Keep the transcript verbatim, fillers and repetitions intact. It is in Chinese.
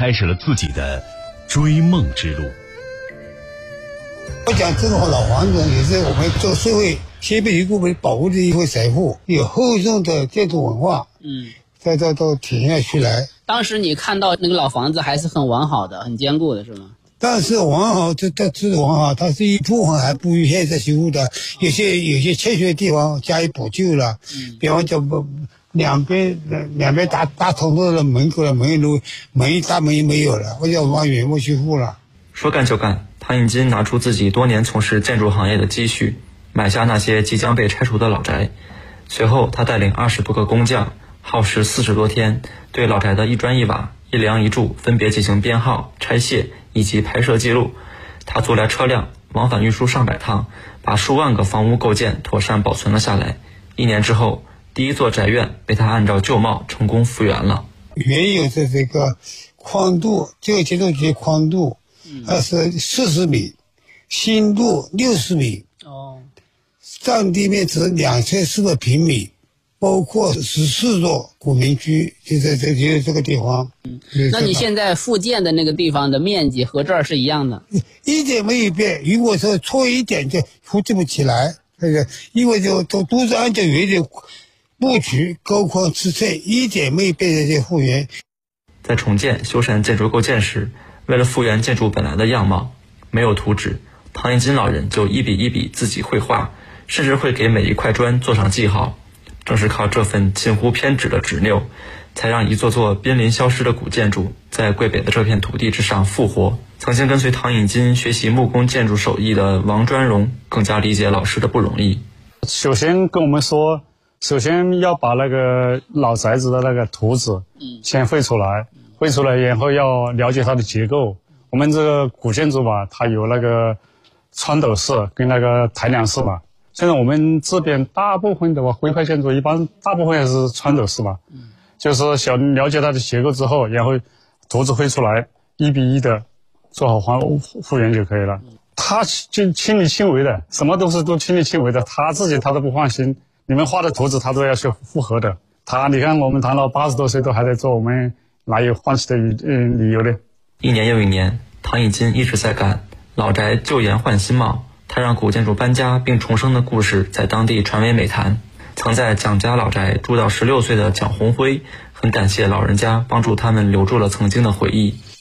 开始了自己的追梦之路。 我讲这种老房子也是我们这个社会先辈遗孤为保护的一块财富，有厚重的建筑文化，嗯，在这都体现出来。 当时你看到那个老房子还是很完好的，很坚固的，是吗？ 但是完好，这这这完好，它是一部分还不如现在修复的，有些有些欠缺的地方加以补救了。嗯，比方讲不两边两边大大通道的门口的门都门大门没有了，或者往原部修复了。 说干就干，汤应金拿出自己多年从事建筑行业的积蓄，买下那些即将被拆除的老宅。随后，他带领二十多个工匠，耗时四十多天，对老宅的一砖一瓦、一梁一柱分别进行编号、拆卸以及拍摄记录。他租来车辆，往返运输上百趟，把数万个房屋构件妥善保存了下来。一年之后，第一座宅院被他按照旧貌成功复原了。 原有的这个宽度，这个建筑局宽度，它是四十米，新度六十米，哦，占地面积两千四百平米，包括十四座古民居，就在这就这个地方。 嗯，那你现在复建的那个地方的面积和这儿是一样的？ 一点没有变。如果说错一点就复建不起来，这个因为就都都是按照原有布局、高宽尺寸，一点没有变这些复原。 在重建修缮建筑构件时，为了复原建筑本来的样貌，没有图纸，汤应金老人就一笔一笔自己绘画，甚至会给每一块砖做上记号。正是靠这份近乎偏执的执拗，才让一座座濒临消失的古建筑在桂北的这片土地之上复活。曾经跟随汤应金学习木工建筑手艺的王专荣更加理解老师的不容易。 首先跟我们说，首先要把那个老宅子的那个图纸先绘出来，绘出来然后要了解它的结构。我们这个古建筑吧，它有那个穿斗式跟那个抬梁式嘛。现在我们这边大部分的话，徽派建筑一般大部分还是穿斗式吧，就是想了解它的结构之后，然后图纸绘出来，一比一的做好还复原就可以了。他就亲力亲为的，什么都是都亲力亲为的，他自己他都不放心，你们画的图纸他都要去复核的。他你看我们谈到八十多岁都还在做，我们哪有放弃的嗯理由呢？ 一年又一年，汤应金一直在干老宅旧颜换新貌。他让古建筑搬家并重生的故事在当地传为美谈。曾在蒋家老宅住到十六岁的蒋红辉，很感谢老人家帮助他们留住了曾经的回忆。